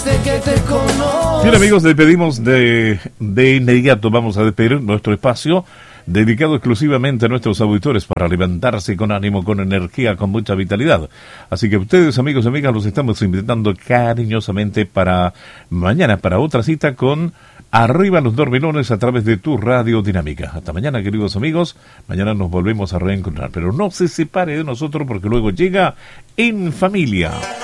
desde que te conozco. Bien, amigos, despedimos de inmediato. Vamos a despedir nuestro espacio dedicado exclusivamente a nuestros auditores para levantarse con ánimo, con energía, con mucha vitalidad. Así que ustedes, amigos y amigas, los estamos invitando cariñosamente para mañana, para otra cita con Arriba los Dormilones a través de tu radio dinámica. Hasta mañana, queridos amigos. Mañana nos volvemos a reencontrar. Pero no se separe de nosotros porque luego llega En Familia.